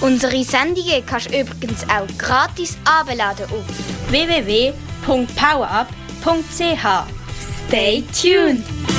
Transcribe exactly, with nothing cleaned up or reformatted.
Unsere Sendungen kannst du übrigens auch gratis herunterladen auf w w w punkt powerup punkt c h. Stay tuned!